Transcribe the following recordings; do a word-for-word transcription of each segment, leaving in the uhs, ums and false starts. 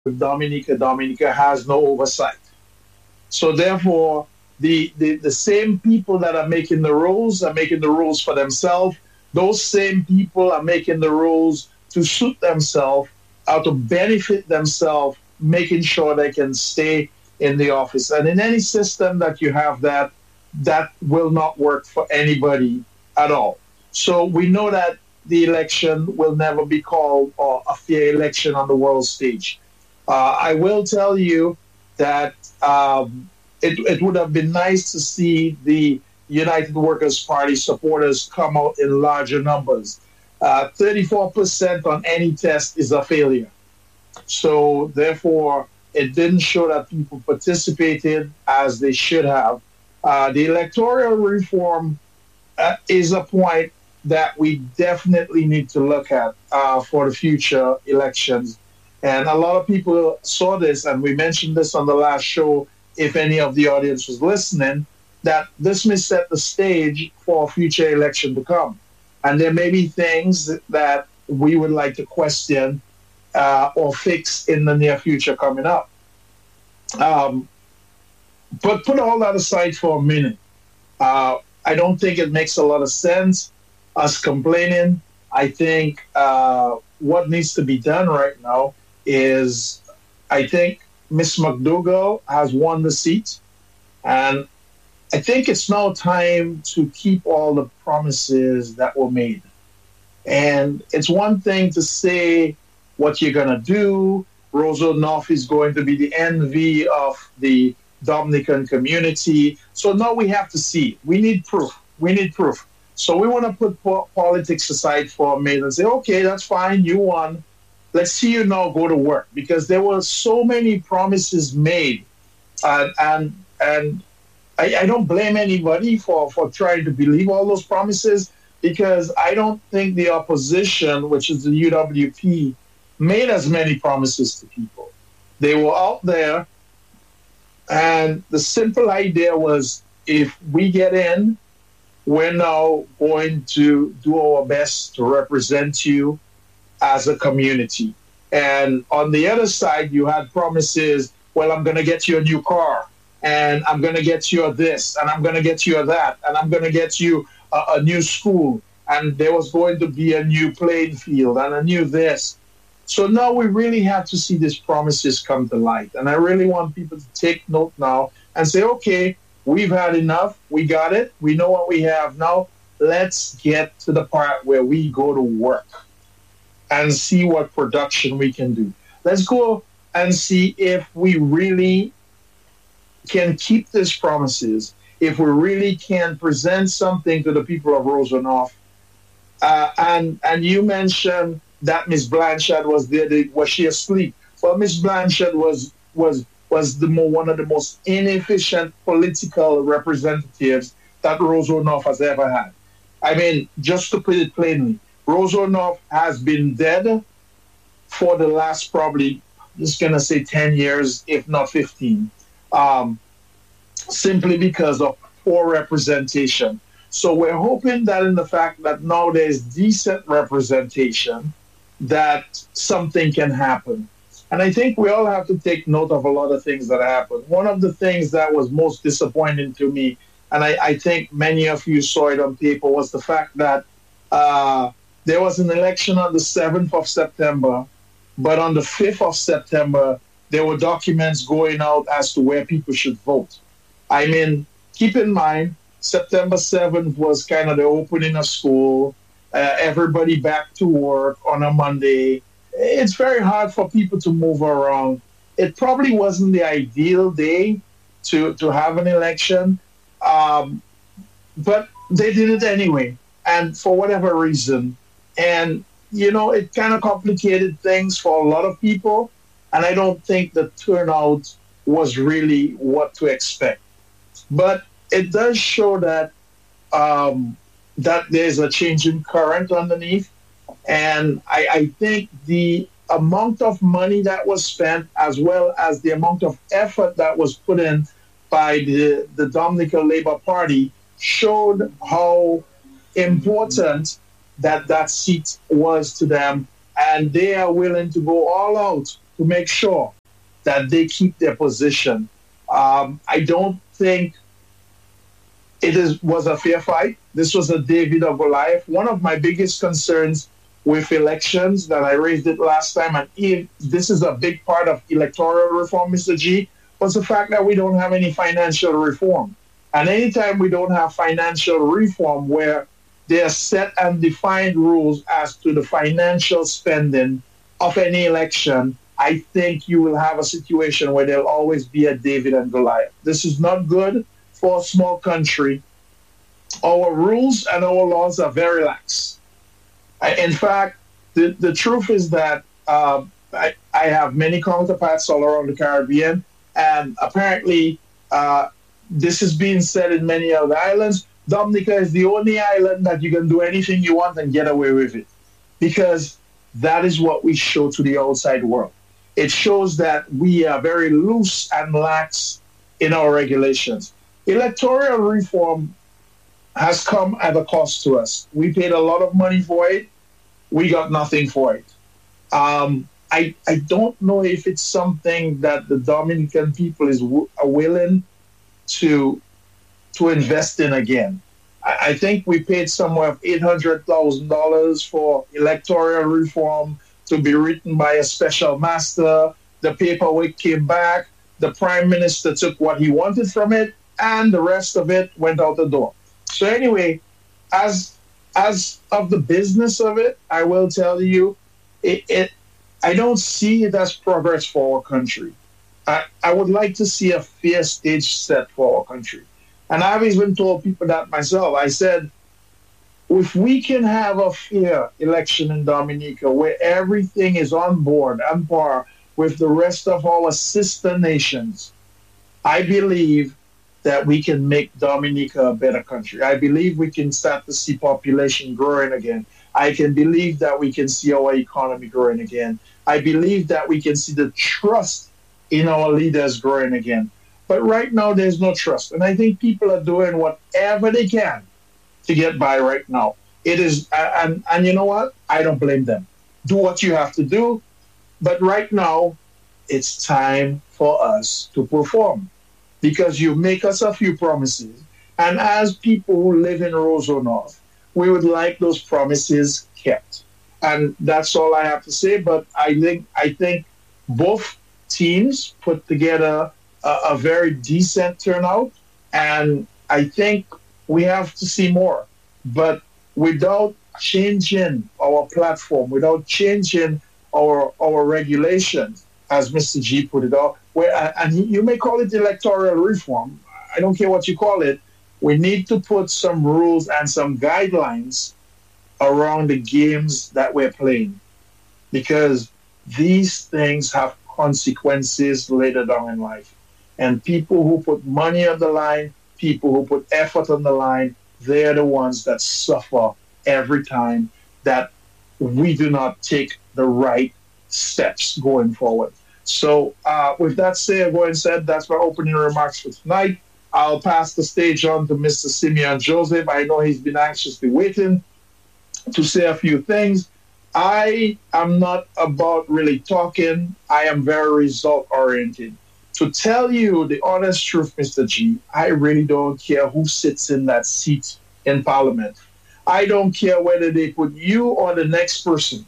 with Dominica, Dominica has no oversight. So therefore, the, the, the same people that are making the rules are making the rules for themselves. Those same people are making the rules to suit themselves, or to benefit themselves, making sure they can stay in the office. And in any system that you have that, that will not work for anybody at all. So we know that the election will never be called uh, a fair election on the world stage. Uh, I will tell you that um, it, it would have been nice to see the United Workers' Party supporters come out in larger numbers. Uh, thirty-four percent on any test is a failure. So therefore, it didn't show that people participated as they should have. Uh, the electoral reform uh, is a point that we definitely need to look at uh, for the future elections. And a lot of people saw this, and we mentioned this on the last show, if any of the audience was listening, that this may set the stage for a future election to come. And there may be things that we would like to question uh, or fix in the near future coming up. Um, but put all that aside for a minute. Uh, I don't think it makes a lot of sense us complaining. I think uh, what needs to be done right now is, I think Miss McDougall has won the seat, and I think it's now time to keep all the promises that were made. And it's one thing to say what you're going to do. Rosa North is going to be the envy of the Dominican community. So now we have to see. We need proof. We need proof. So we want to put po- politics aside for a minute and say, okay, that's fine. You won. Let's see you now go to work, because there were so many promises made. Uh, and and I, I don't blame anybody for, for trying to believe all those promises, because I don't think the opposition, which is the U W P, made as many promises to people. They were out there, and the simple idea was, if we get in, we're now going to do our best to represent you as a community. And on the other side, you had promises, well, I'm going to get you a new car, and I'm going to get you a this, and I'm going to get you a that, and I'm going to get you a, a new school, and there was going to be a new playing field and a new this. So now we really have to see these promises come to light. And I really want people to take note now and say, okay, we've had enough. We got it. We know what we have now. Let's get to the part where we go to work and see what production we can do. Let's go and see if we really can keep these promises, if we really can present something to the people of Rosa North. Uh, and and you mentioned that Miss Blanchard was there. Was she asleep? Well, Miss Blanchard was was was the more, one of the most inefficient political representatives that Rosa North has ever had. I mean, just to put it plainly, Rosa North has been dead for the last probably, I'm just gonna say ten years, if not fifteen, um, simply because of poor representation. So we're hoping that in the fact that now there's decent representation, that something can happen. And I think we all have to take note of a lot of things that happened. One of the things that was most disappointing to me, and I, I think many of you saw it on paper, was the fact that uh, there was an election on the seventh of September, but on the fifth of September, there were documents going out as to where people should vote. I mean, keep in mind, September seventh was kind of the opening of school, uh, everybody back to work on a Monday. It's very hard for people to move around. It probably wasn't the ideal day to, to have an election, um, but they did it anyway, and for whatever reason. And, you know, it kind of complicated things for a lot of people, and I don't think the turnout was really what to expect. But it does show that um, that there's a changing current underneath. And I, I think the amount of money that was spent, as well as the amount of effort that was put in by the, the Dominican Labour Party, showed how important that that seat was to them. And they are willing to go all out to make sure that they keep their position. Um, I don't think it is was a fair fight. This was a David or Goliath. One of my biggest concerns with elections that I raised it last time, and if this is a big part of electoral reform, Mister G, was the fact that we don't have any financial reform. And anytime we don't have financial reform where there are set and defined rules as to the financial spending of any election, I think you will have a situation where there'll always be a David and Goliath. This is not good for a small country. Our rules and our laws are very lax. In fact, the, the truth is that uh, I, I have many counterparts all around the Caribbean, and apparently uh, this is being said in many other islands. Dominica is the only island that you can do anything you want and get away with it, because that is what we show to the outside world. It shows that we are very loose and lax in our regulations. Electoral reform has come at a cost to us. We paid a lot of money for it. We got nothing for it. Um, I, I don't know if it's something that the Dominican people is w- are willing to to invest in again. I, I think we paid somewhere of eight hundred thousand dollars for electoral reform to be written by a special master. The paperwork came back. The prime minister took what he wanted from it, and the rest of it went out the door. So anyway, as as of the business of it, I will tell you, it, it I don't see it as progress for our country. I, I would like to see a fair stage set for our country. And I've even told people that myself. I said, if we can have a fair election in Dominica where everything is on board, on par with the rest of our sister nations, I believe that we can make Dominica a better country. I believe we can start to see population growing again. I can believe that we can see our economy growing again. I believe that we can see the trust in our leaders growing again. But right now, there's no trust. And I think people are doing whatever they can to get by right now. It is, and, and you know what? I don't blame them. Do what you have to do. But right now, it's time for us to perform, because you make us a few promises. And as people who live in Roseau North, we would like those promises kept. And that's all I have to say. But I think I think both teams put together a, a very decent turnout. And I think we have to see more. But without changing our platform, without changing our our regulations, as Mister G put it out, where, and you may call it electoral reform, I don't care what you call it, we need to put some rules and some guidelines around the games that we're playing, because these things have consequences later down in life. And people who put money on the line, people who put effort on the line, they're the ones that suffer every time that we do not take the right steps going forward. So uh, with that said, going said, that's my opening remarks for tonight. I'll pass the stage on to Mister Simeon Joseph. I know he's been anxiously waiting to say a few things. I am not about really talking. I am very result-oriented. To tell you the honest truth, Mister G, I really don't care who sits in that seat in Parliament. I don't care whether they put you or the next person.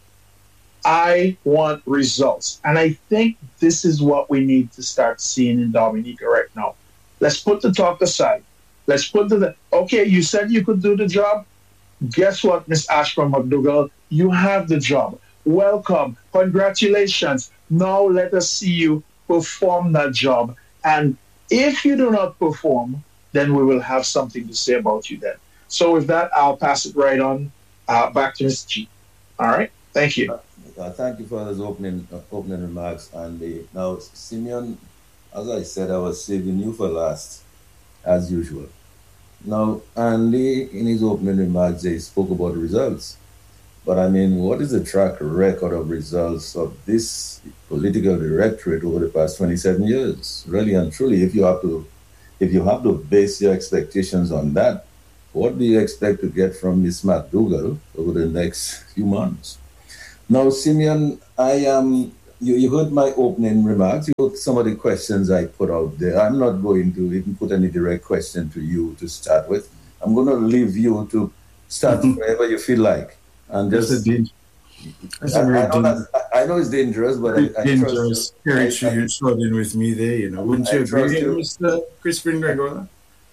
I want results. And I think this is what we need to start seeing in Dominica right now. Let's put the talk aside. Let's put the, okay, you said you could do the job. Guess what, Miss Ashma McDougall? You have the job. Welcome. Congratulations. Now let us see you perform that job. And if you do not perform, then we will have something to say about you then. So with that, I'll pass it right on uh, back to Mister G. All right? Thank you. Uh, thank you for those opening uh, opening remarks. And uh, now, Simeon, as I said, I was saving you for last, as usual. Now, Andy, in his opening remarks, he spoke about results. But I mean, what is the track record of results of this political directorate over the past twenty-seven years? Really and truly, if you have to, if you have to base your expectations on that, what do you expect to get from Miz McDougall over the next few months? Now, Simeon, I am you, you heard my opening remarks. You heard some of the questions I put out there. I'm not going to even put any direct question to you to start with. I'm going to leave you to start mm-hmm. wherever you feel like. And that's just, a that's I, a very I, know that's, I know it's dangerous, but I, I dangerous trust you. You're struggling with me there, you know. Wouldn't I you agree, you. Mister Crispin Gregoire?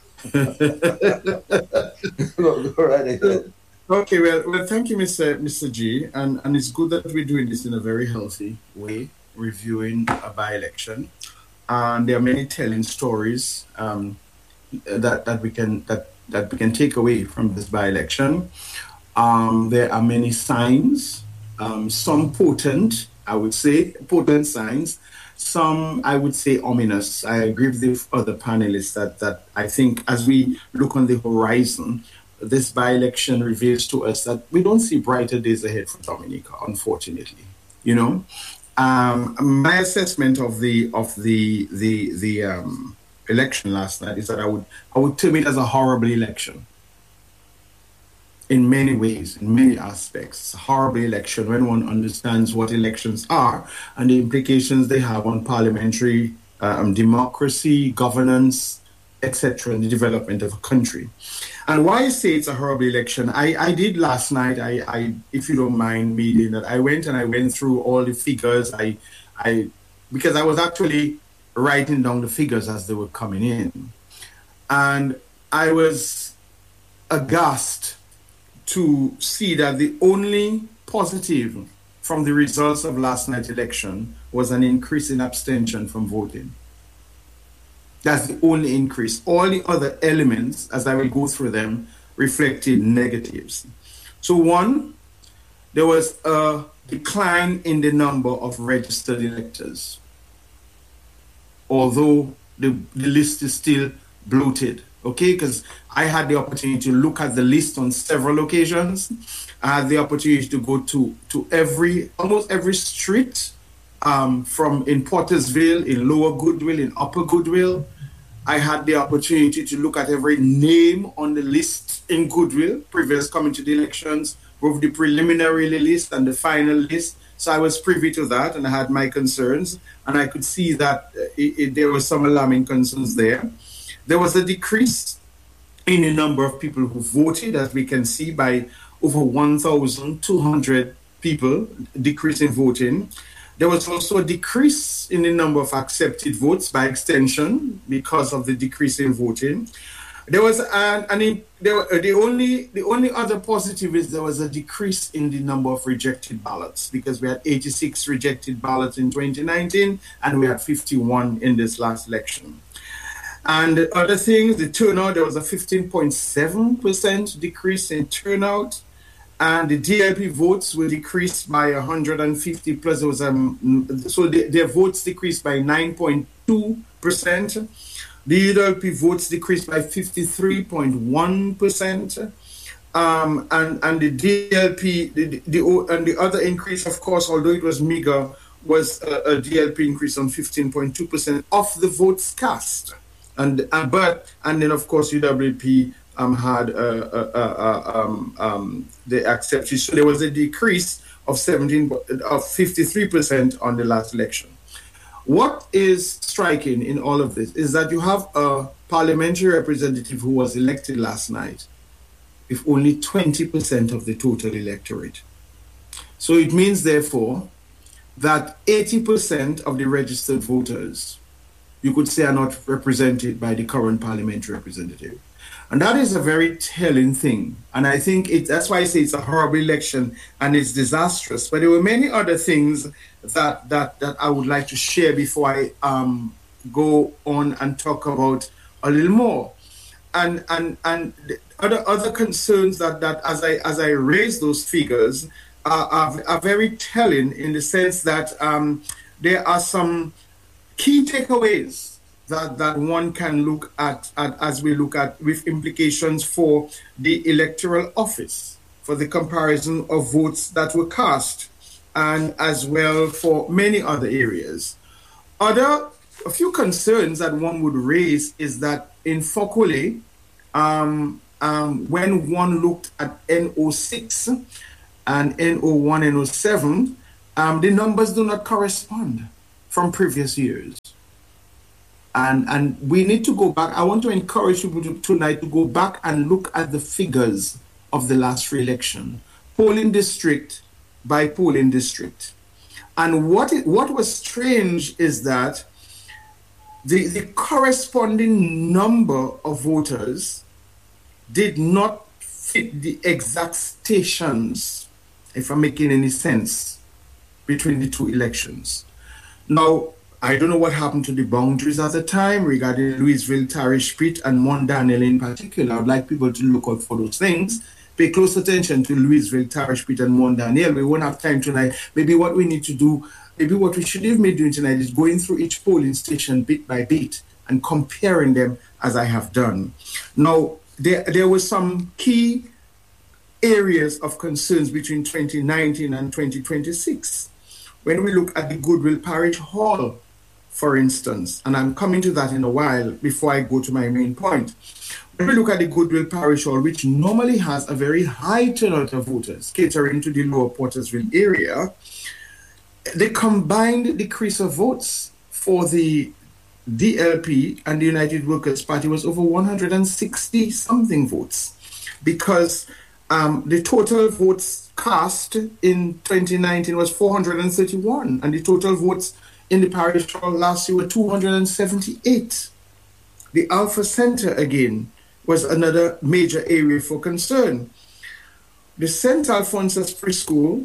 go, go right ahead. Okay, well, well, thank you, Mister Mister G, and, and it's good that we're doing this in a very healthy way, reviewing a by-election, and there are many telling stories um, that that we can that that we can take away from this by-election. Um, there are many signs, um, some potent, I would say, potent signs, some I would say ominous. I agree with the other panelists that that I think as we look on the horizon, this by-election reveals to us that we don't see brighter days ahead for Dominica, unfortunately. You know, um, my assessment of the of the the the um, election last night is that I would I would term it as a horrible election. In many ways, in many aspects, it's a horrible election when one understands what elections are and the implications they have on parliamentary um, democracy, governance, et cetera, and the development of a country. And why I say it's a horrible election, I, I did last night, I, I, if you don't mind me doing that, I went and I went through all the figures, I, I, because I was actually writing down the figures as they were coming in. And I was aghast to see that the only positive from the results of last night's election was an increase in abstention from voting. That's the only increase. All the other elements, as I will go through them, reflected negatives. So one, there was a decline in the number of registered electors, although the, the list is still bloated, okay? Because I had the opportunity to look at the list on several occasions. I had the opportunity to go to, to every, almost every street, Um, from in Pottersville, in Lower Goodwill, in Upper Goodwill. I had the opportunity to look at every name on the list in Goodwill, previous coming to the elections, both the preliminary list and the final list. So I was privy to that, and I had my concerns, and I could see that it, it, there were some alarming concerns there. There was a decrease in the number of people who voted, as we can see, by over one thousand two hundred people, decrease in voting. There was also a decrease in the number of accepted votes by extension because of the decrease in voting. There was an, an there, the only the only other positive is there was a decrease in the number of rejected ballots, because we had eighty-six rejected ballots in twenty nineteen and we had fifty-one in this last election. And other things, the turnout, there was a fifteen point seven percent decrease in turnout. And the D L P votes were decreased by one hundred fifty plus. There was um, so the, their votes decreased by nine point two percent. The U L P votes decreased by fifty-three point one percent. Um, and and the D L P the, the and the other increase, of course, although it was meager, was a, a D L P increase on fifteen point two percent of the votes cast. And and but and then of course U W P. Um, had uh, uh, uh, um, um, the accepted. So there was a decrease of seventeen of fifty-three percent on the last election. What is striking in all of this is that you have a parliamentary representative who was elected last night with only twenty percent of the total electorate. So it means, therefore, that eighty percent of the registered voters, you could say, are not represented by the current parliamentary representative. And that is a very telling thing. And I think it, that's why I say it's a horrible election and it's disastrous. But there were many other things that that, that I would like to share before I um, go on and talk about a little more. And and and other other concerns that, that as I as I raise those figures are, are, are very telling, in the sense that um, there are some key takeaways That, that one can look at, at as we look at, with implications for the electoral office, for the comparison of votes that were cast, and as well for many other areas. Other, a few concerns that one would raise is that in Fokole, um, um, when one looked at N O six and N O one, N O seven, um, the numbers do not correspond from previous years. And, and we need to go back. I want to encourage people to, tonight to go back and look at the figures of the last re-election, polling district by polling district. And what, it, what was strange is that the, the corresponding number of voters did not fit the exact stations, if I'm making any sense, between the two elections. Now, I don't know what happened to the boundaries at the time regarding Louisville, Tarish Pit, and Mont Daniel in particular. I'd like people to look out for those things. Pay close attention to Louisville, Tarish Pit, and Mont Daniel. We won't have time tonight. Maybe what we need to do, maybe what we should have been doing tonight is going through each polling station bit by bit and comparing them as I have done. Now, there, there were some key areas of concerns between twenty nineteen and twenty twenty-six. When we look at the Goodwill Parish Hall, for instance, and I'm coming to that in a while before I go to my main point. When we look at the Goodwill Parish Hall, which normally has a very high turnout of voters, catering to the lower Portersville area, the combined decrease of votes for the D L P and the United Workers' Party was over one hundred sixty something votes, because um, the total votes cast in twenty nineteen was four hundred thirty-one, and the total votes in the parish hall last year were two hundred seventy-eight. The Alpha Center, again, was another major area for concern. The Saint Alphonsus Preschool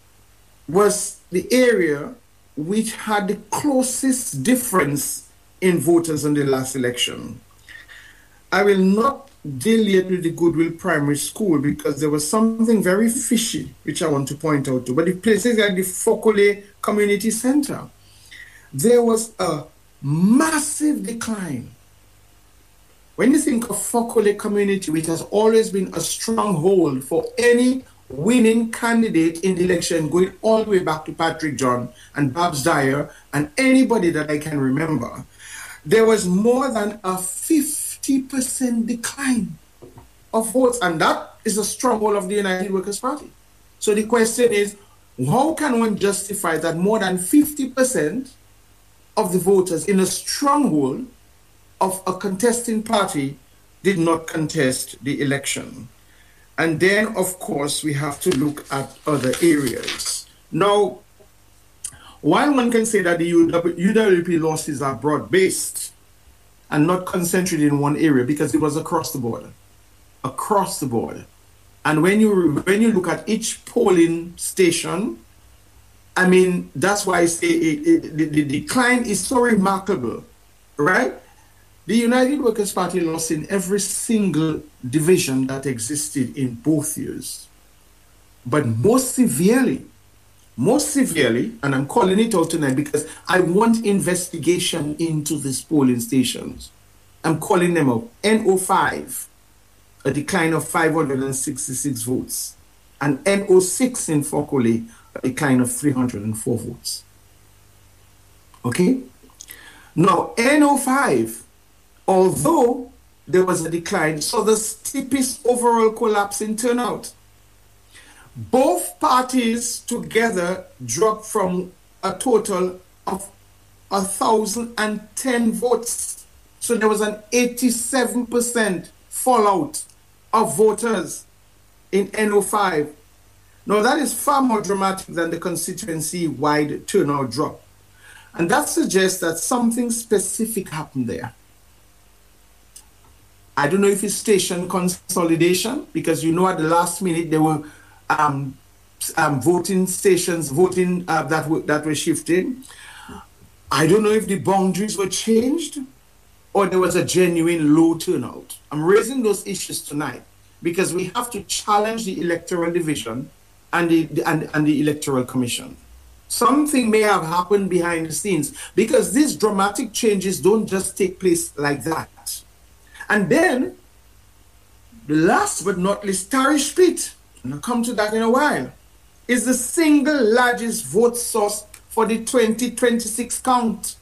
was the area which had the closest difference in voters in the last election. I will not deal yet with the Goodwill Primary School because there was something very fishy which I want to point out to. But the places like the Fokole Community Center, there was a massive decline. When you think of Fokole community, which has always been a stronghold for any winning candidate in the election, going all the way back to Patrick John and Babs Dyer and anybody that I can remember, there was more than a fifty percent decline of votes, and that is a stronghold of the United Workers' Party. So the question is, how can one justify that more than fifty percent of the voters in a stronghold of a contesting party did not contest the election? And then, of course, we have to look at other areas. Now, while one can say that the U W P losses are broad-based and not concentrated in one area, because it was across the board, across the board. And when you when you look at each polling station, I mean, that's why I say it, it, the, the decline is so remarkable, right? The United Workers' Party lost in every single division that existed in both years. But most severely, most severely, and I'm calling it out tonight because I want investigation into these polling stations. I'm calling them out. N O five, a decline of five hundred sixty-six votes. And N O six in Fokole, a decline of three hundred four votes. Okay? Now, N O five, although there was a decline, saw the steepest overall collapse in turnout. Both parties together dropped from a total of one thousand ten votes. So there was an eighty-seven percent fallout of voters in N O five. Now that is far more dramatic than the constituency-wide turnout drop. And that suggests that something specific happened there. I don't know if it's station consolidation, because you know at the last minute there were um, um, voting stations, voting uh, that, were, that were shifted. I don't know if the boundaries were changed or there was a genuine low turnout. I'm raising those issues tonight because we have to challenge the electoral division and the, the, and, and the electoral commission. Something may have happened behind the scenes because these dramatic changes don't just take place like that. And then, the last but not least, Tarish Pit, and I'll come to that in a while, is the single largest vote source for the twenty twenty-six count.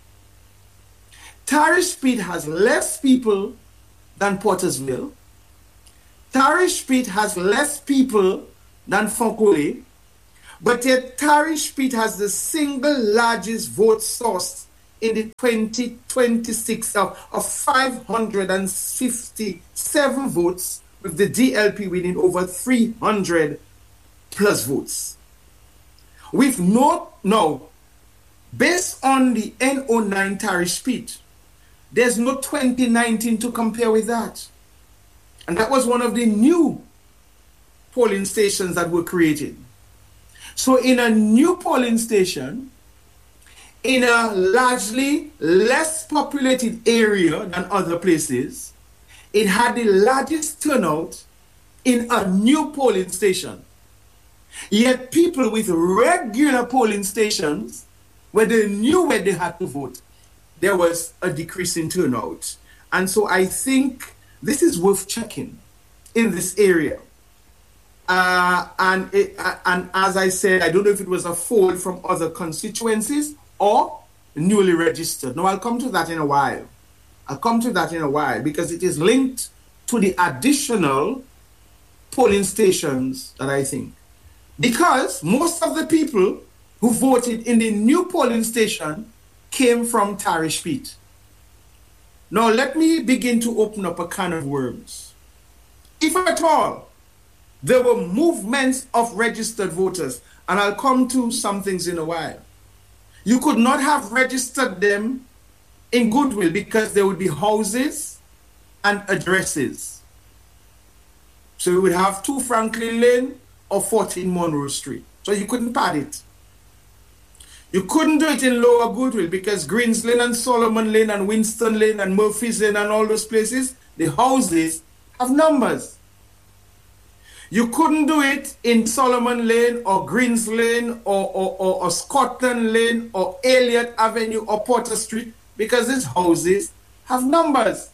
Tarish Pit has less people than Portersville. Tarish Pit has less people than Fokole, But yet Tarish Peet has the single largest vote source in the twenty twenty-six of, of five hundred fifty-seven votes, with the D L P winning over three hundred plus votes. With no, no, based on the N oh nine Tarish Peet, there's no twenty nineteen to compare with that. And that was one of the new polling stations that were created. So in a new polling station, in a largely less populated area than other places, it had the largest turnout in a new polling station. Yet people with regular polling stations, where they knew where they had to vote, there was a decrease in turnout. And so I think this is worth checking in this area. Uh, and, it, uh, and as I said, I don't know if it was a fold from other constituencies or newly registered. Now, I'll come to that in a while. I'll come to that in a while because it is linked to the additional polling stations that I think. Because most of the people who voted in the new polling station came from Tarish Peet. Now, let me begin to open up a can of worms. If at all, there were movements of registered voters, and I'll come to some things in a while. You could not have registered them in Goodwill because there would be houses and addresses. So you would have two Franklin Lane or fourteen Monroe Street. So you couldn't pad it. You couldn't do it in Lower Goodwill because Greens Lane and Solomon Lane and Winston Lane and Murphy's Lane and all those places, the houses have numbers. You couldn't do it in Solomon Lane or Greens Lane or, or, or, or Scotland Lane or Elliott Avenue or Porter Street because these houses have numbers.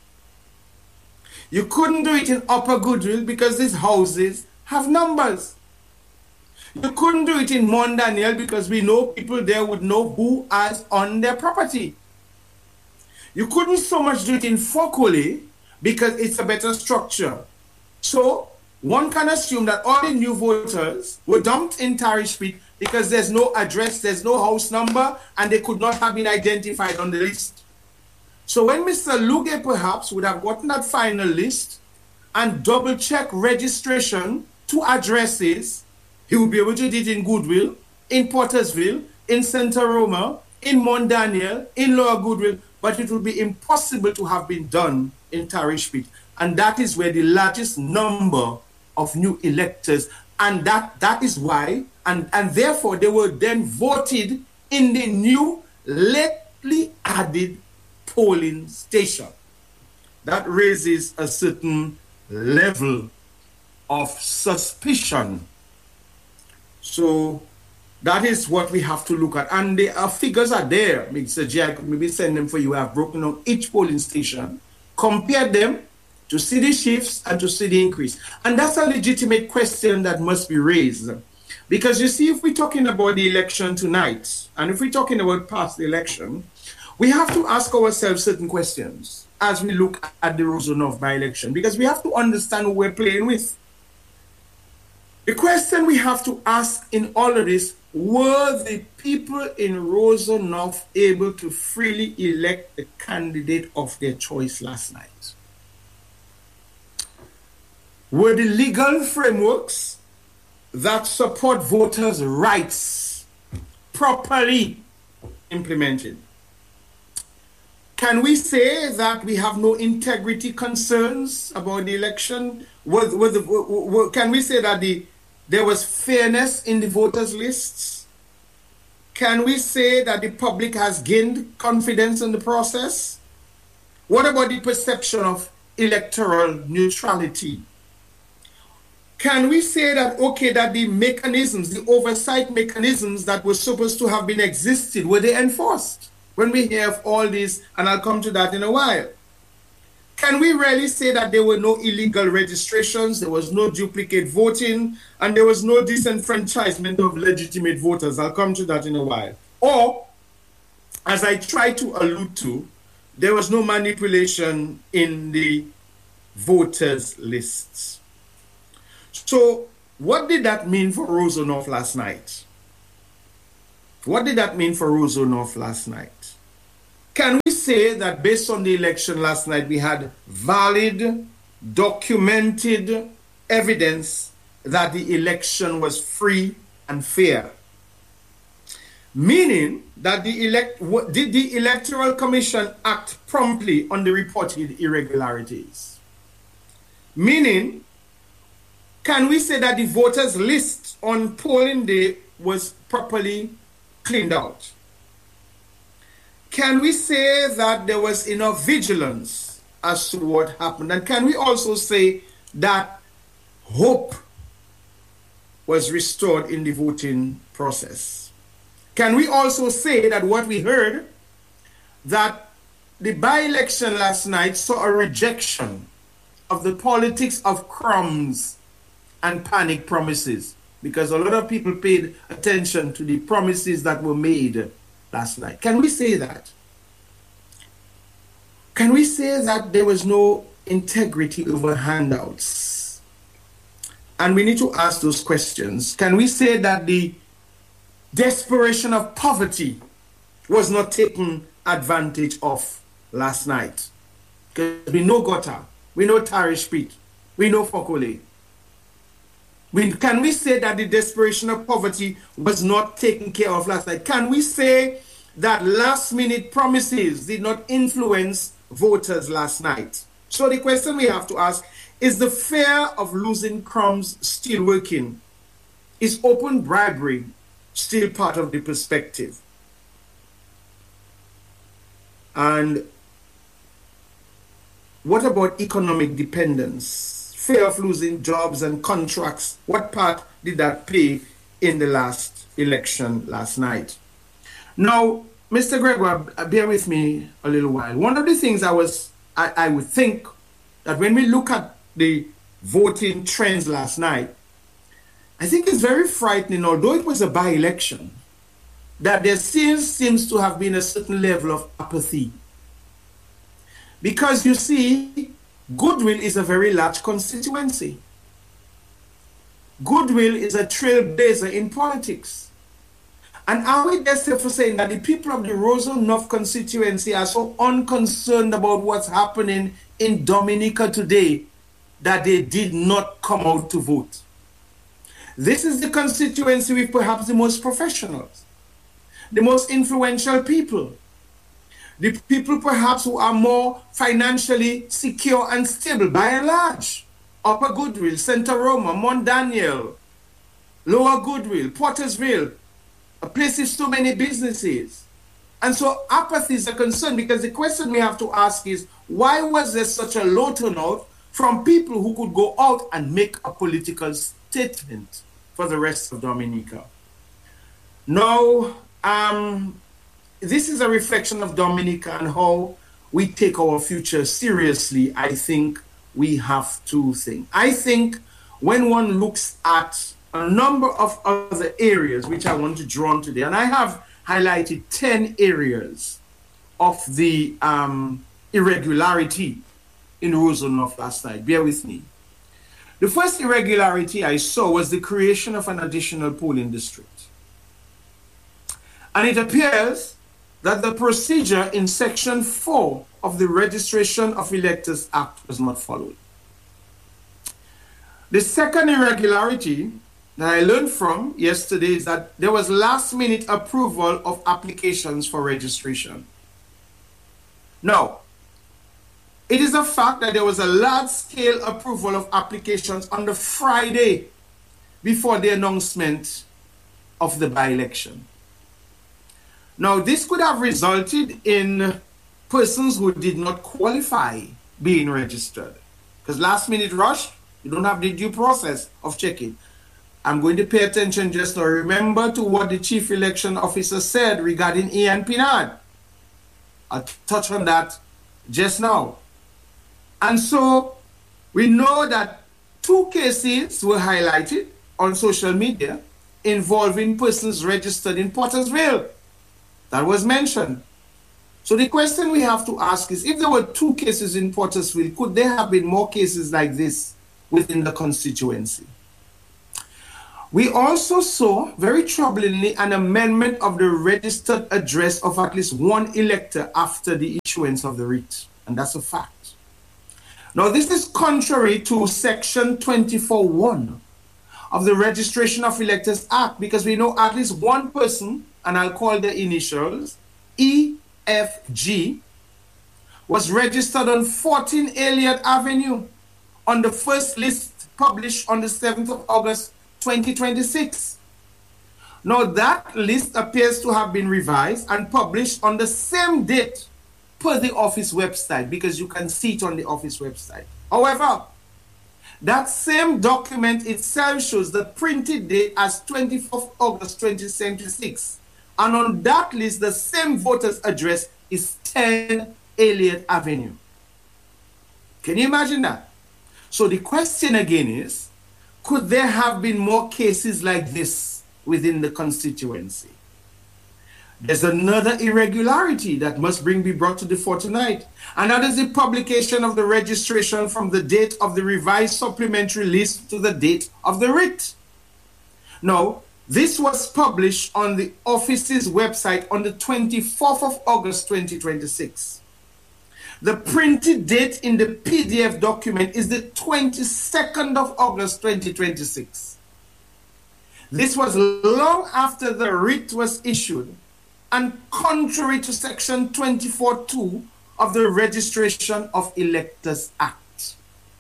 You couldn't do it in Upper Goodwill because these houses have numbers. You couldn't do it in Mount Daniel because we know people there would know who is on their property. You couldn't so much do it in Fokole because it's a better structure. So one can assume that all the new voters were dumped in Tarish Peet because there's no address, there's no house number, and they could not have been identified on the list. So when Mister Luge perhaps would have gotten that final list and double-check registration to addresses, he would be able to do it in Goodwill, in Pottersville, in Santa Roma, in Mount Daniel, in Lower Goodwill, but it would be impossible to have been done in Tarish Peet. And that is where the largest number of new electors, and that that is why, and, and therefore they were then voted in the new lately added polling station. That raises a certain level of suspicion. So that is what we have to look at. And the uh, figures are there. Mister J, I could maybe send them for you. I have broken down each polling station, compared them to see the shifts and to see the increase. And that's a legitimate question that must be raised. Because you see, if we're talking about the election tonight, and if we're talking about past the election, we have to ask ourselves certain questions as we look at the Rosa North by-election, because we have to understand who we're playing with. The question we have to ask in all of this, were the people in Rosa North able to freely elect the candidate of their choice last night? Were the legal frameworks that support voters' rights properly implemented? Can we say that we have no integrity concerns about the election? Was, was the, w- can we say that the, there was fairness in the voters' lists? Can we say that the public has gained confidence in the process? What about the perception of electoral neutrality? Can we say that, okay, that the mechanisms, the oversight mechanisms that were supposed to have been existed, were they enforced? When we hear of all this, and I'll come to that in a while. Can we really say that there were no illegal registrations, there was no duplicate voting, and there was no disenfranchisement of legitimate voters? I'll come to that in a while. Or, as I tried to allude to, there was no manipulation in the voters' lists. So what did that mean for Rosa North last night? What did that mean for Roseau North last night? Can we say that based on the election last night, we had valid, documented evidence that the election was free and fair? Meaning that the elect did the Electoral Commission act promptly on the reported irregularities? Meaning, can we say that the voters list on polling day was properly cleaned out? Can we say that there was enough vigilance as to what happened? And can we also say that hope was restored in the voting process? Can we also say that what we heard, that the by-election last night saw a rejection of the politics of crumbs and panic promises? Because a lot of people paid attention to the promises that were made last night. Can we say that? Can we say that there was no integrity over handouts? And we need to ask those questions. Can we say that the desperation of poverty was not taken advantage of last night? Because we know Gota, we know Tarish Pit, we know Fokole. We, can we say that the desperation of poverty was not taken care of last night? Can we say that last minute promises did not influence voters last night? So the question we have to ask, is the fear of losing crumbs still working? Is open bribery still part of the perspective? And what about economic dependence? Fear of losing jobs and contracts. What part did that play in the last election last night? Now, Mister Gregoire, bear with me a little while. One of the things I was, I, I would think that when we look at the voting trends last night, I think it's very frightening, although it was a by-election, that there still seems to have been a certain level of apathy. Because you see, Goodwill is a very large constituency. Goodwill is a trailblazer in politics. And are we just for saying that the people of the Roseau North constituency are so unconcerned about what's happening in Dominica today that they did not come out to vote? This is the constituency with perhaps the most professionals, the most influential people, the people perhaps who are more financially secure and stable by and large. Upper Goodwill, Center Roma, Mont Daniel, Lower Goodwill, Pottersville, a place with so many businesses. And so apathy is a concern, because the question we have to ask is, why was there such a low turnout from people who could go out and make a political statement for the rest of Dominica? Now, um, this is a reflection of Dominica and how we take our future seriously. I think we have to think. I think when one looks at a number of other areas which I want to draw on today, and I have highlighted ten areas of the um, irregularity in Roseau North last night. Bear with me. The first irregularity I saw was the creation of an additional polling district. And it appears that the procedure in Section four of the Registration of Electors Act was not followed. The second irregularity that I learned from yesterday is that there was last-minute approval of applications for registration. Now, it is a fact that there was a large-scale approval of applications on the Friday before the announcement of the by-election. Now, this could have resulted in persons who did not qualify being registered. Because last-minute rush, you don't have the due process of checking. I'm going to pay attention just now. Remember to what the Chief Election Officer said regarding Ian Pinard. I'll touch on that just now. And so we know that two cases were highlighted on social media involving persons registered in Pottersville. That was mentioned. So the question we have to ask is, if there were two cases in Pottersville, could there have been more cases like this within the constituency? We also saw, very troublingly, an amendment of the registered address of at least one elector after the issuance of the writ. And that's a fact. Now, this is contrary to Section twenty-four one of the Registration of Electors Act, because we know at least one person, and I'll call the initials, E F G, was registered on fourteen Elliott Avenue on the first list published on the seventh of August twenty twenty-six. Now that list appears to have been revised and published on the same date per the office website, because you can see it on the office website. However, that same document itself shows the printed date as twenty-fourth of August twenty twenty-six. And on that list, the same voter's address is ten Elliott Avenue. Can you imagine that? So the question again is, could there have been more cases like this within the constituency? There's another irregularity that must bring be brought to the fore tonight, and that is the publication of the registration from the date of the revised supplementary list to the date of the writ. Now, this was published on the office's website on the twenty-fourth of August twenty twenty-six. The printed date in the P D F document is the twenty-second of August twenty twenty-six. This was long after the writ was issued, and contrary to Section twenty-four two of the Registration of Electors Act.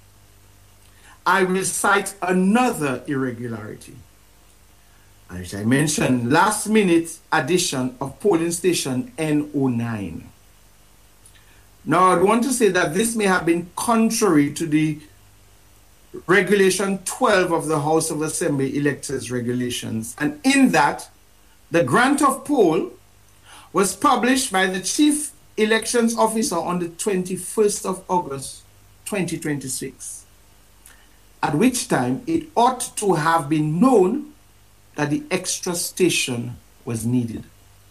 I will cite another irregularity. As I mentioned, last minute addition of polling station N O nine. Now, I want to say that this may have been contrary to the Regulation twelve of the House of Assembly Electors Regulations, and in that, the grant of poll was published by the Chief Elections Officer on the twenty-first of August twenty twenty-six, at which time it ought to have been known that the extra station was needed.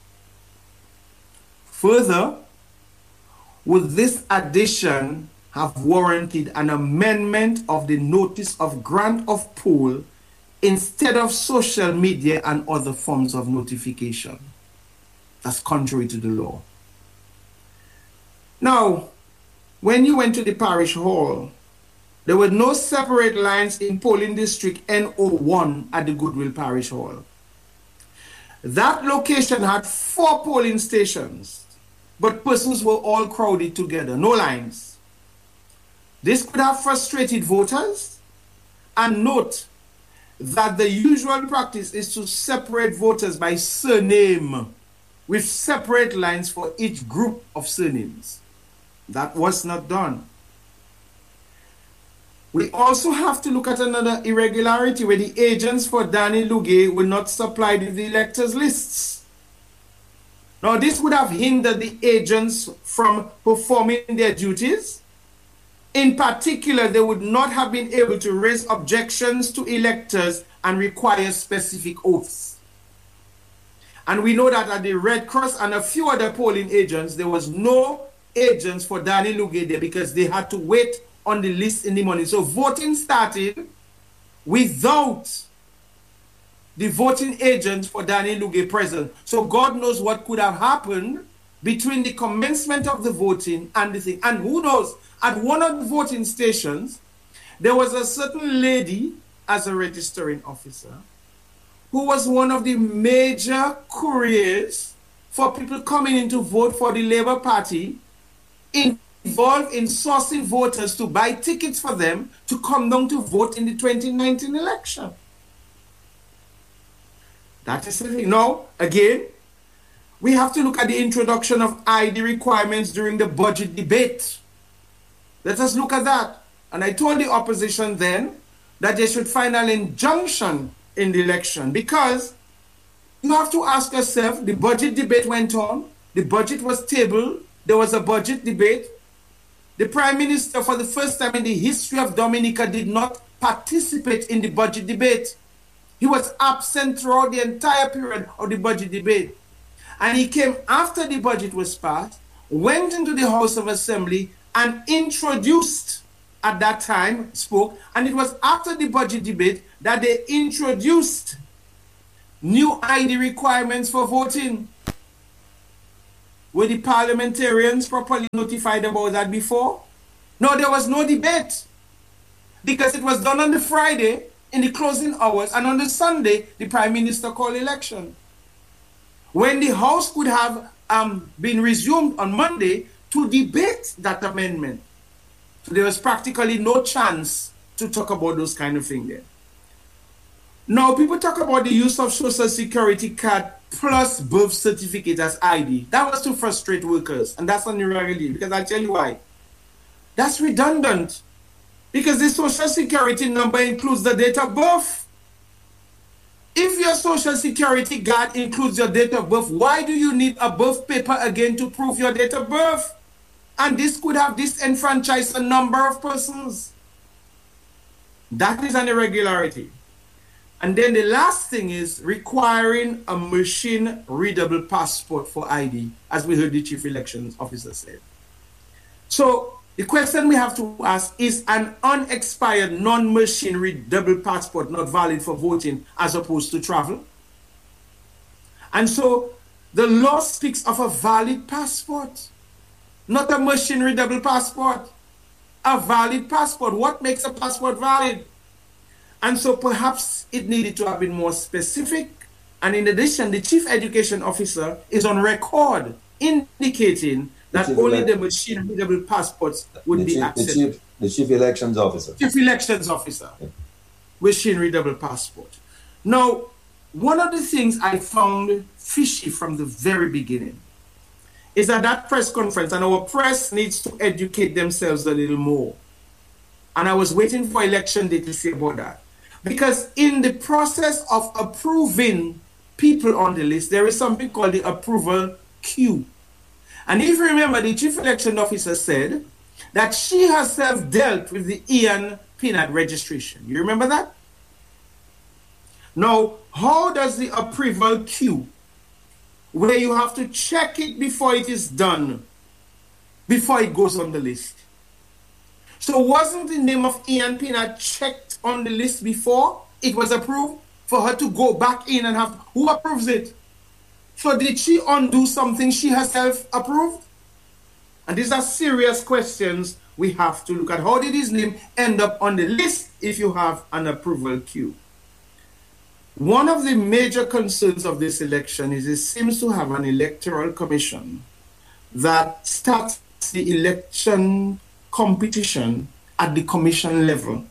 Further, would this addition have warranted an amendment of the notice of grant of poll instead of social media and other forms of notification? That's contrary to the law. Now, when you went to the parish hall, there were no separate lines in polling district N O one at the Goodwill Parish Hall. That location had four polling stations, but persons were all crowded together, no lines. This could have frustrated voters. And note that the usual practice is to separate voters by surname, with separate lines for each group of surnames. That was not done. We also have to look at another irregularity where the agents for Danny Lugay were not supplied with the electors' lists. Now, this would have hindered the agents from performing their duties. In particular, they would not have been able to raise objections to electors and require specific oaths. And we know that at the Red Cross and a few other polling agents, there was no agents for Danny Lugay there because they had to wait on the list in the morning. So voting started without the voting agents for Danny Lugay present. So God knows what could have happened between the commencement of the voting and the thing. And who knows, at one of the voting stations, there was a certain lady as a registering officer who was one of the major couriers for people coming in to vote for the Labour Party, involved in sourcing voters to buy tickets for them to come down to vote in the twenty nineteen election. That is the thing. Now, again, we have to look at the introduction of I D requirements during the budget debate. Let us look at that. And I told the opposition then that they should find an injunction in the election, because you have to ask yourself, the budget debate went on, the budget was tabled, there was a budget debate. The Prime Minister, for the first time in the history of Dominica, did not participate in the budget debate. He was absent throughout the entire period of the budget debate. And he came after the budget was passed, went into the House of Assembly and introduced at that time spoke, and it was after the budget debate that they introduced new I D requirements for voting. Were the parliamentarians properly notified about that before? No, there was no debate, because it was done on the Friday in the closing hours, and on the Sunday, the Prime Minister called election. When the House could have um, been resumed on Monday to debate that amendment. So there was practically no chance to talk about those kind of things there. Now, people talk about the use of Social Security card plus birth certificate as I D. That was to frustrate workers, and that's unrealistic, because I'll tell you why. That's redundant, because the Social Security number includes the date of birth. If your Social Security card includes your date of birth, why do you need a birth paper again to prove your date of birth? And this could have disenfranchised a number of persons. That is an irregularity. And then the last thing is requiring a machine readable passport for I D, as we heard the Chief Elections Officer say. So the question we have to ask, is an unexpired non-machine readable passport not valid for voting as opposed to travel? And so the law speaks of a valid passport, not a machine readable passport. A valid passport. What makes a passport valid? And so perhaps it needed to have been more specific. And in addition, the Chief Education Officer is on record indicating that Chief only elect- the machine readable passports would the be chief, accepted. The chief, the chief Elections Officer. Chief Elections Officer. Yeah. Machine readable passport. Now, one of the things I found fishy from the very beginning is that that press conference, and our press needs to educate themselves a little more. And I was waiting for election day to say about that. Because in the process of approving people on the list, there is something called the approval queue. And if you remember, the Chief Election Officer said that she herself dealt with the Ian Peanut registration. You remember that? Now, how does the approval queue, where you have to check it before it is done, before it goes on the list? So wasn't the name of Ian Peanut checked on the list before it was approved for her to go back in and have, who approves it? So did she undo something she herself approved? And these are serious questions we have to look at. How did his name end up on the list if you have an approval queue? One of the major concerns of this election is it seems to have an electoral commission that starts the election competition at the commission level.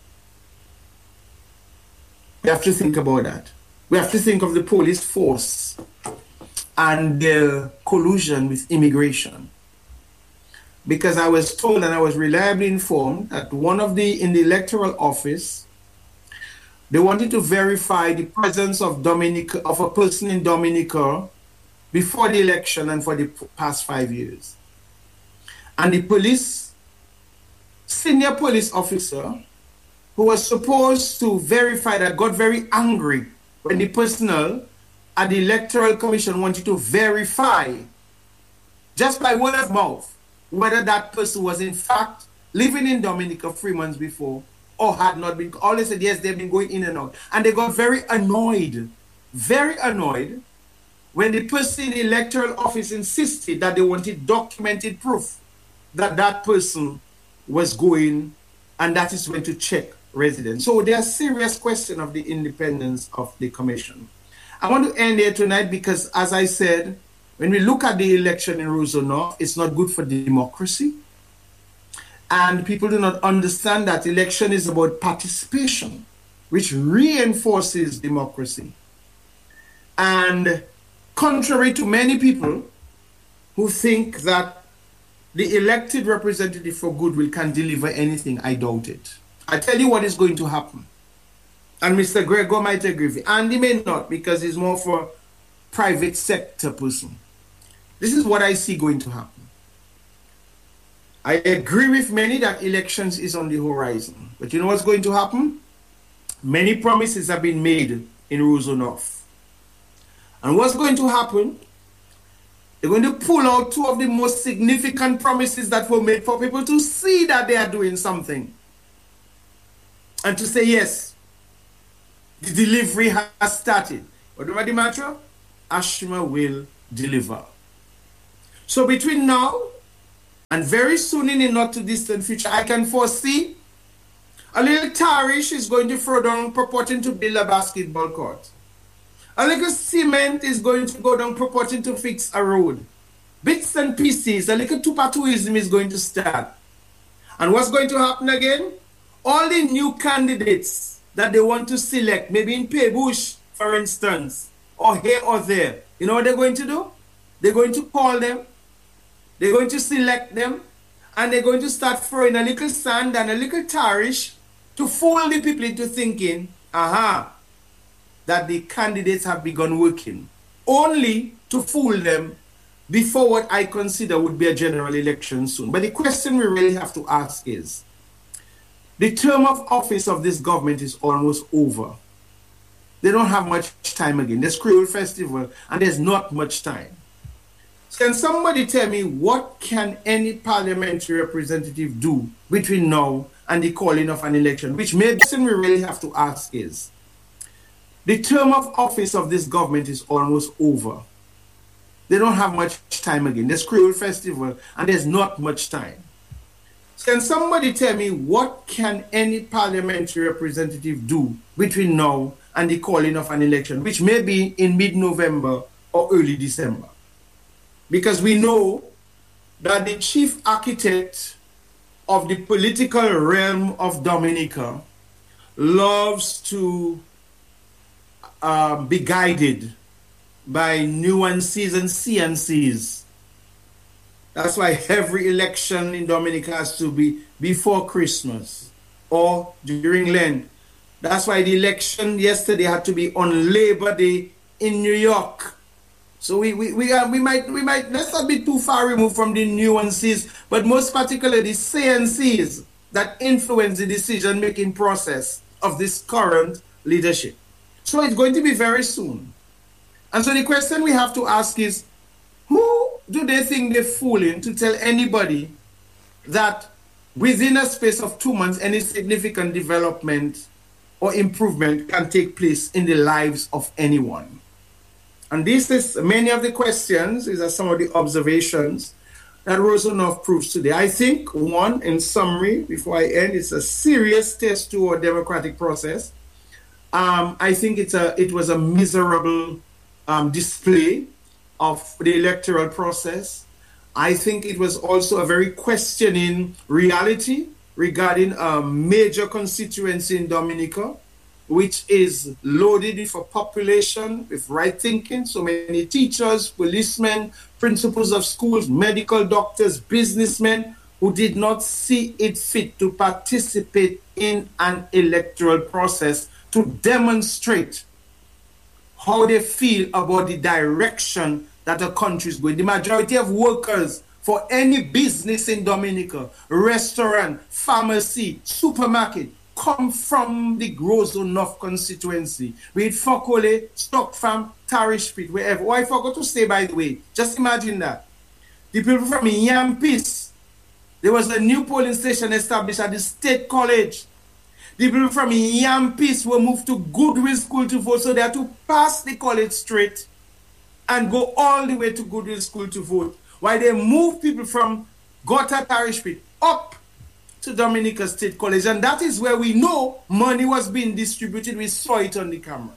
We have to think about that. We have to think of the police force and their collusion with immigration. Because I was told, and I was reliably informed, that one of the, in the electoral office, they wanted to verify the presence of Dominica, of a person in Dominica before the election and for the past five years. And the police, senior police officer, who was supposed to verify that, got very angry when the personnel at the Electoral Commission wanted to verify, just by word of mouth, whether that person was in fact living in Dominica three months before or had not been. All they said, yes, they've been going in and out. And they got very annoyed, very annoyed when the person in the electoral office insisted that they wanted documented proof that that person was going, and that is when to check residence. So there are serious questions of the independence of the commission. I want to end here tonight because, as I said, when we look at the election in Roseau North, it's not good for democracy. And people do not understand that election is about participation, which reinforces democracy. And contrary to many people who think that the elected representative for goodwill can deliver anything, I doubt it. I tell you what is going to happen. And Mister Gregor might agree with me. And he may not, because he's more for private sector person. This is what I see going to happen. I agree with many that elections is on the horizon. But you know what's going to happen? Many promises have been made in Roseau North. And what's going to happen They're going to pull out two of the most significant promises that were made for people to see that they are doing something. And to say, yes, the delivery has started. Whatever the matter, Ashma will deliver. So between now and very soon in the not too distant future, I can foresee a little Tarish is going to throw down purporting to build a basketball court. A little cement is going to go down purporting to fix a road. Bits and pieces, a little Tupatuism is going to start. And what's going to happen again? All the new candidates that they want to select, maybe in Pebush, for instance, or here or there, you know what they're going to do? They're going to call them, they're going to select them, and they're going to start throwing a little sand and a little tarish to fool the people into thinking, aha, that the candidates have begun working, only to fool them before what I consider would be a general election soon. But the question we really have to ask is, the term of office of this government is almost over. They don't have much time again. There's Creole Festival, and there's not much time. Can somebody tell me what can any parliamentary representative do between now and the calling of an election? Which maybe the question we really have to ask is, the term of office of this government is almost over. They don't have much time again. There's Creole Festival, and there's not much time. Can somebody tell me what can any parliamentary representative do between now and the calling of an election, which may be in mid-November or early December? Because we know that the chief architect of the political realm of Dominica loves to uh, be guided by nuances and C N Cs. That's why every election in Dominica has to be before Christmas or during Lent. That's why the election yesterday had to be on Labor Day in New York. So we we we, uh, we might we might let's not be too far removed from the nuances, but most particularly the C N Cs that influence the decision-making process of this current leadership. So it's going to be very soon. And so the question we have to ask is, who do they think they're fooling to tell anybody that within a space of two months, any significant development or improvement can take place in the lives of anyone? And this is many of the questions, these are some of the observations that Rosa North proves today. I think, one, in summary, before I end, it's a serious test to our democratic process. Um, I think it's a, it was a miserable um, display of the electoral process. I think it was also a very questioning reality regarding a major constituency in Dominica, which is loaded with a population with right thinking, so many teachers, policemen, principals of schools, medical doctors, businessmen, who did not see it fit to participate in an electoral process to demonstrate how they feel about the direction that the country is going. The majority of workers for any business in Dominica, restaurant, pharmacy, supermarket, come from the Roseau North constituency. Be it Fokole, Stock Farm, Tarish Street, wherever. Oh, I forgot to say, by the way, just imagine that. The people from Yampis, there was a new polling station established at the State College. The people from Yampis were moved to Goodwill School to vote, so they had to pass the college straight and go all the way to Goodwill School to vote. While they moved people from Gota Parish Street up to Dominica State College. And that is where we know money was being distributed. We saw it on the camera.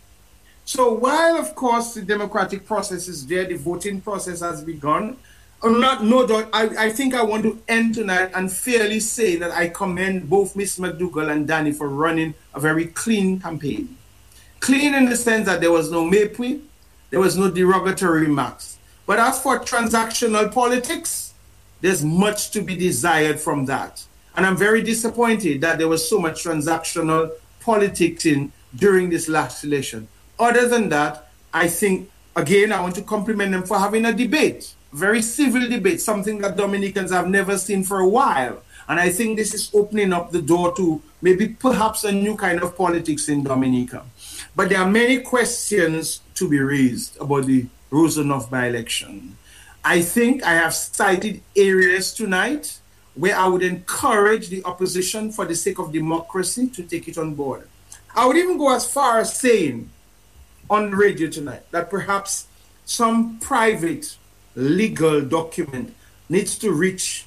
So while, of course, the democratic process is there, the voting process has begun, not, no doubt, I, I think I want to end tonight and fairly say that I commend both Miz McDougall and Danny for running a very clean campaign. Clean in the sense that there was no maypui, there was no derogatory remarks. But as for transactional politics, there's much to be desired from that. And I'm very disappointed that there was so much transactional politics in during this last election. Other than that, I think, again, I want to compliment them for having a debate, very civil debate, something that Dominicans have never seen for a while. And I think this is opening up the door to maybe perhaps a new kind of politics in Dominica. But there are many questions to be raised about the Roseau North by-election. I think I have cited areas tonight where I would encourage the opposition, for the sake of democracy, to take it on board. I would even go as far as saying on the radio tonight that perhaps some private legal document needs to reach